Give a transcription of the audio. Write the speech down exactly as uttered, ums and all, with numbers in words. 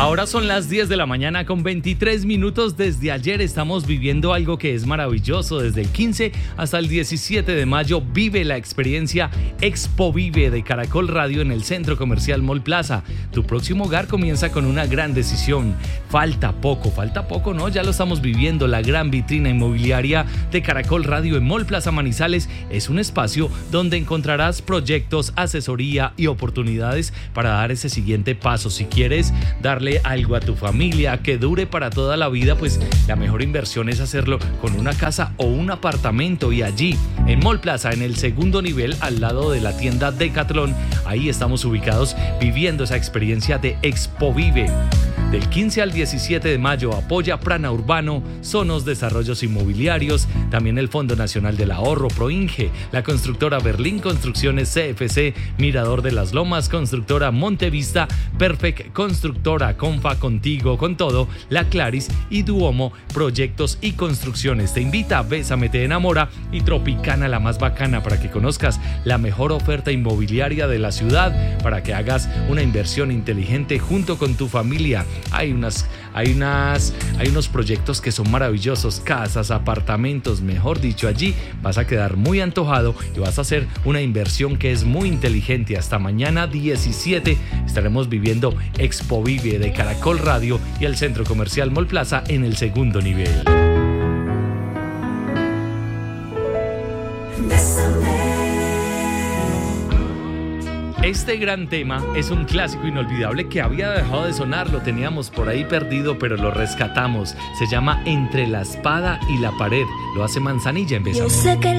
Ahora son las diez de la mañana con veintitrés minutos. Desde ayer estamos viviendo algo que es maravilloso. Desde el quince hasta el diecisiete de mayo vive la experiencia Expo Vive de Caracol Radio en el Centro Comercial Mall Plaza. Tu próximo hogar comienza con una gran decisión. Falta poco, falta poco, ¿no? Ya lo estamos viviendo. La gran vitrina inmobiliaria de Caracol Radio en Mall Plaza Manizales es un espacio donde encontrarás proyectos, asesoría y oportunidades para dar ese siguiente paso. Si quieres darle algo a tu familia que dure para toda la vida, pues la mejor inversión es hacerlo con una casa o un apartamento. Y allí en Mall Plaza, en el segundo nivel, al lado de la tienda Decathlon, ahí estamos ubicados viviendo esa experiencia de Expo Vive. Del quince al diecisiete de mayo apoya Prana Urbano, Sonos Desarrollos Inmobiliarios, también el Fondo Nacional del Ahorro, Proinge, la constructora Berlín Construcciones C F C, Mirador de las Lomas, constructora Montevista, Perfect Constructora, Confa Contigo, con todo, La Claris y Duomo Proyectos y Construcciones. Te invita a Bésame Te Enamora y Tropicana, la más bacana, para que conozcas la mejor oferta inmobiliaria de la ciudad, para que hagas una inversión inteligente junto con tu familia. Hay unas, hay unas, hay unos proyectos que son maravillosos, casas, apartamentos, mejor dicho, allí vas a quedar muy antojado y vas a hacer una inversión que es muy inteligente. Hasta mañana diecisiete estaremos viviendo Expo Vive de Caracol Radio y el Centro Comercial Mall Plaza en el segundo nivel. Este gran tema es un clásico inolvidable que había dejado de sonar, lo teníamos por ahí perdido, pero lo rescatamos. Se llama Entre la Espada y la Pared, lo hace Manzanilla en Bésame. Yo sé que